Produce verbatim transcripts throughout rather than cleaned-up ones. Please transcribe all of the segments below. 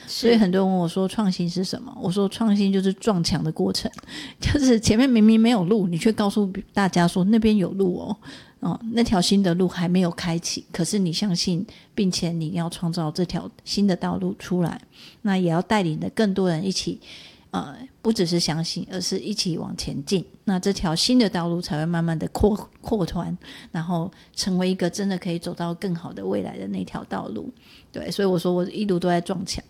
所以很多人问我说创新是什么，我说创新就是撞墙的过程，就是前面明明没有路，你却告诉大家说那边有路哦，哦，那条新的路还没有开启，可是你相信并且你要创造这条新的道路出来，那也要带领的更多人一起呃，不只是相信，而是一起往前进，那这条新的道路才会慢慢的扩扩宽，然后成为一个真的可以走到更好的未来的那条道路。对，所以我说我一路都在撞墙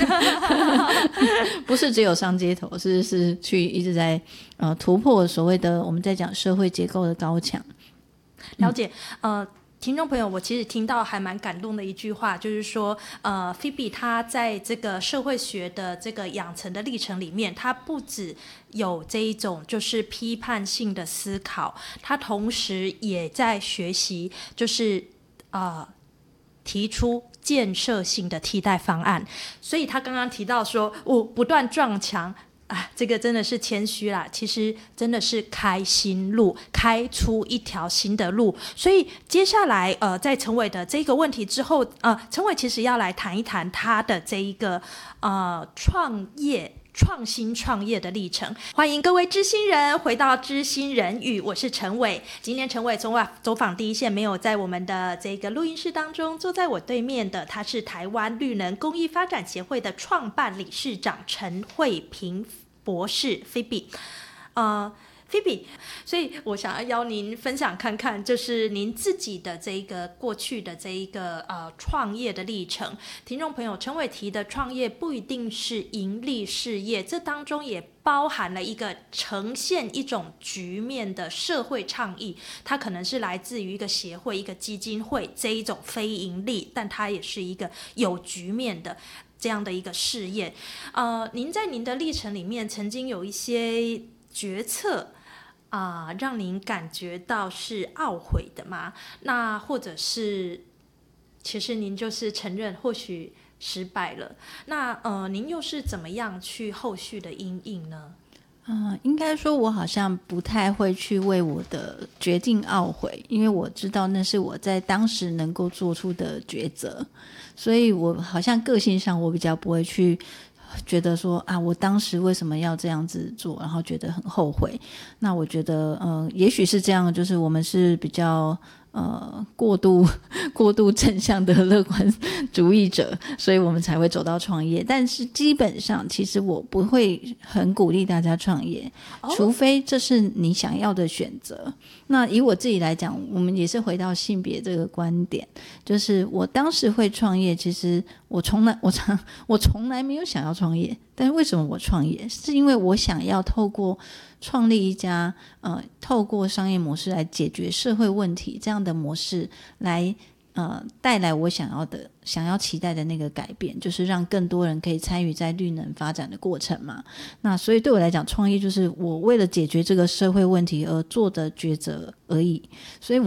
不是只有上街头，是是去一直在呃突破所谓的我们在讲社会结构的高墙。 了解。呃听众朋友，我其实听到还蛮感动的一句话，就是说呃 Phoebe 她在这个社会学的这个养成的历程里面，她不只有这一种就是批判性的思考，她同时也在学习就是呃提出建设性的替代方案。所以她刚刚提到说我、哦、不断撞墙啊，这个真的是谦虚啦，其实真的是开新路，开出一条新的路。所以接下来呃，在陈伟的这个问题之后，呃，陈伟其实要来谈一谈他的这一个呃创业创新创业的历程。欢迎各位知心人回到知心人语，我是陈伟。今天陈伟从走访第一线没有在我们的这个录音室当中，坐在我对面的他是台湾绿能公益发展协会的创办理事长陈慧萍博士 Phoebe。 呃 Phoebe， 所以我想要邀您分享看看，就是您自己的这个过去的这一个呃创业的历程。听众朋友，陈伟提的创业不一定是盈利事业，这当中也包含了一个呈现一种局面的社会倡议，它可能是来自于一个协会、一个基金会这一种非盈利，但它也是一个有局面的这样的一个事业。呃，您在您的历程里面曾经有一些决策啊、呃，让您感觉到是懊悔的吗？那或者是其实您就是承认或许失败了，那呃，您又是怎么样去后续的因应呢？ 嗯，应该说我好像不太会去为我的决定懊悔，因为我知道那是我在当时能够做出的抉择，所以我好像个性上我比较不会去觉得说啊，我当时为什么要这样子做，然后觉得很后悔。那我觉得呃，也许是这样，就是我们是比较呃过度过度正向的乐观主义者，所以我们才会走到创业。但是基本上其实我不会很鼓励大家创业，除非这是你想要的选择。那以我自己来讲，我们也是回到性别这个观点，就是我当时会创业，其实我从来我常我从来没有想要创业，但是为什么我创业，是因为我想要透过创立一家呃，透过商业模式来解决社会问题，这样的模式来呃带来我想要的想要期待的那个改变，就是让更多人可以参与在绿能发展的过程嘛。那所以对我来讲，创业就是我为了解决这个社会问题而做的抉择而已。所以